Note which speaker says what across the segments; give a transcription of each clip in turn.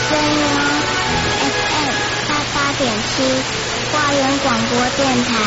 Speaker 1: 真牛 FM 88.7花园广播电台。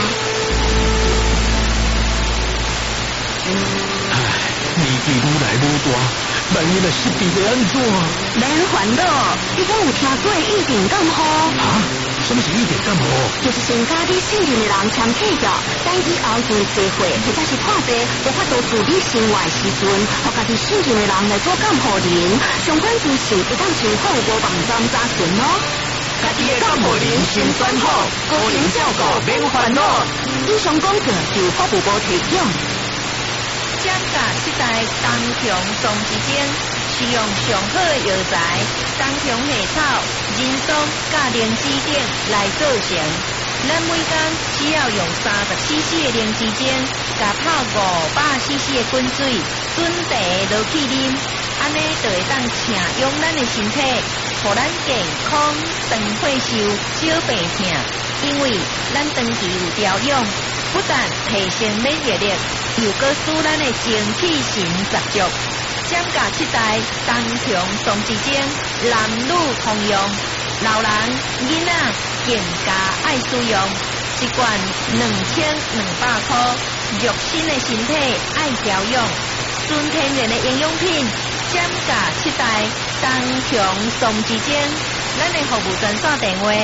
Speaker 2: 年纪愈来愈大，万一若失智要安怎？
Speaker 3: 免烦恼，你敢有听过一定感冒？
Speaker 2: 啊？什么是一定感冒？
Speaker 3: 就是身家己信任的人签契约，等以后做聚会或者是破病，无法度自理生活时阵，互家己信任的人来做监护人，相关资讯会当前透过网站查询哦。
Speaker 2: 家己的监护人先选好，个人照顾免烦恼。
Speaker 3: 以上广告由法务部提供。
Speaker 4: 降价7代东强松之间，使用上好的药材，东强下草、人参、甲灵芝等来做成。咱每天只要用30cc 的灵芝精，甲泡500cc 的滚水，准茶落去啉，安尼就会当请用咱的身体，互咱健康、长退休、少病痛。因为咱长期有调养，不但提升免疫力，又搁使咱的精气神十足。降价7代东强松之精，男女通用，老人、囡仔更加爱使用。一罐2200块，肉身的身体爱调养，纯天然的营养品。降价7代东强松之精，咱的服务专线电话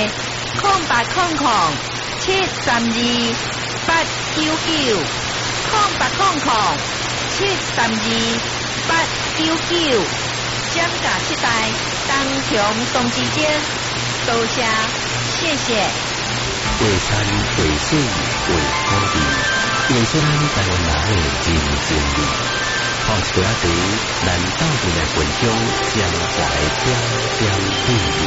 Speaker 4: 0800-732-899。0800-732-899，降价7代东强松之精，多谢，谢谢。
Speaker 5: 为餐为水为好味，因为虽然台湾人的真真理，放一块茶，咱斗阵来分享江淮点点滴滴。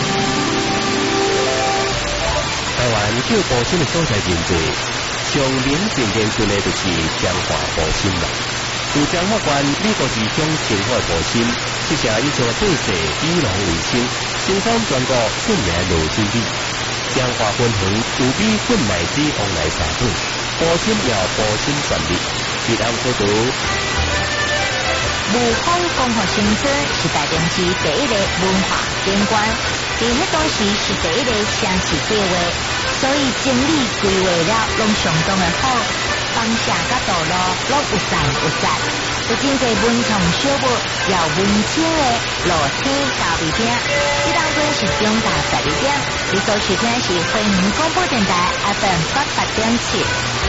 Speaker 5: 台湾叫保鲜的所在真多，上明显演出的就是江华保鲜啦。由彰化县美国市中生活保鲜，这些以上对地以农为生，生产全国出名路真理。江华分行有比混奶子往来3倍，保鲜要保鲜专利，一案可读。
Speaker 3: 无风光复新村是台中市第一个文化景观，伫迄当时是第一个城市计划，所以整理规划了拢相当的好，方向甲道路拢有赞有赞，有真侪文创小物，也有文青的露天咖啡厅。这当中是中大12点，你所收听是花莲广播电台 FM 88.7。